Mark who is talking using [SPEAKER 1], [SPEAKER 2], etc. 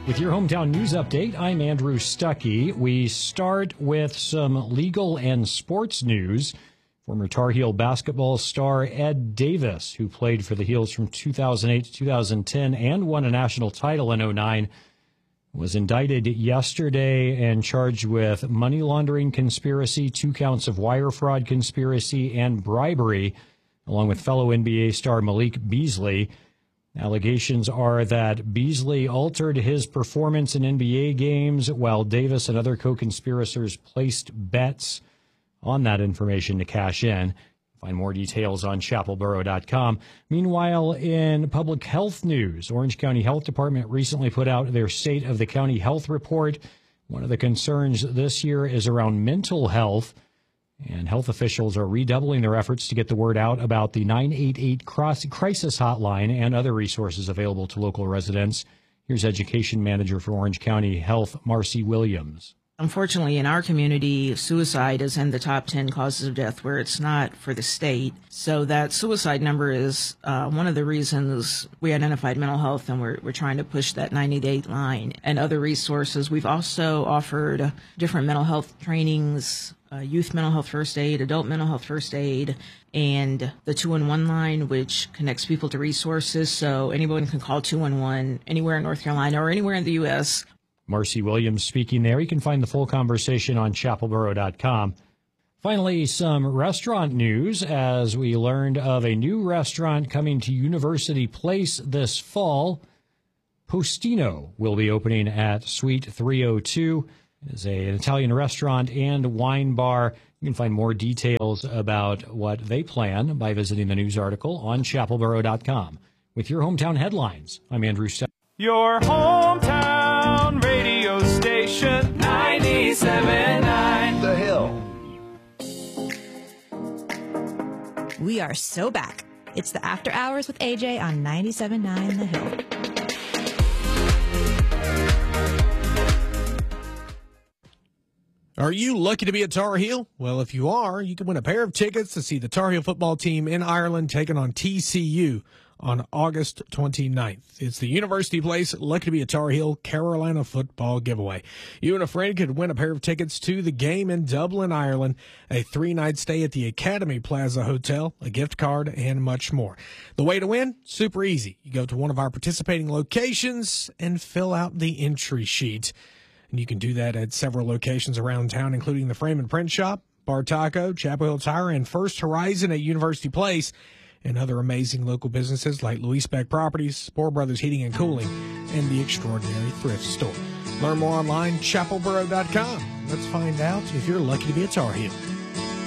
[SPEAKER 1] With your hometown news update, I'm Andrew Stuckey. We start with some legal and sports news. Former Tar Heel basketball star Ed Davis, who played for the Heels from 2008 to 2010 and won a national title in 2009, was indicted yesterday and charged with money laundering conspiracy, 2 counts of wire fraud conspiracy, and bribery, along with fellow NBA star Malik Beasley. Allegations are that Beasley altered his performance in NBA games while Davis and other co-conspirators placed bets on that information to cash in. Find more details on chapelboro.com. Meanwhile, in public health news, Orange County Health Department recently put out their State of the County Health Report. One of the concerns this year is around mental health. And health officials are redoubling their efforts to get the word out about the 988 crisis hotline and other resources available to local residents. Here's Education Manager for Orange County Health, Marcy Williams.
[SPEAKER 2] Unfortunately, in our community, suicide is in the top 10 causes of death where it's not for the state. So that suicide number is one of the reasons we identified mental health, and we're trying to push that 988 line and other resources. We've also offered different mental health trainings, youth mental health first aid, adult mental health first aid, and the 211 line, which connects people to resources. So anyone can call 211 anywhere in North Carolina or anywhere in the U.S.
[SPEAKER 1] Marcy Williams speaking there. You can find the full conversation on chapelboro.com. Finally, some restaurant news as we learned of a new restaurant coming to University Place this fall. Postino will be opening at Suite 302. It is an Italian restaurant and wine bar. You can find more details about what they plan by visiting the news article on chapelboro.com. With your hometown headlines, I'm Andrew Stuckey.
[SPEAKER 3] Your hometown radio station, 97.9
[SPEAKER 4] The Hill.
[SPEAKER 5] We are so back. It's the After Hours with AJ on 97.9 The Hill.
[SPEAKER 6] Are you lucky to be a Tar Heel? Well, if you are, you can win a pair of tickets to see the Tar Heel football team in Ireland taking on TCU on August 29th. It's the University Place Lucky to be a Tar Heel Carolina football giveaway. You and a friend could win a pair of tickets to the game in Dublin, Ireland, a 3-night stay at the Academy Plaza Hotel, a gift card, and much more. The way to win? Super easy. You go to one of our participating locations and fill out the entry sheet. And you can do that at several locations around town, including the Frame and Print Shop, Bar Taco, Chapel Hill Tire, and First Horizon at University Place, and other amazing local businesses like Louise Beck Properties, Spohr Brothers Heating and Cooling, and the Extraordinary Thrift Store. Learn more online, chapelboro.com. Let's find out if you're lucky to be a Tar Heel.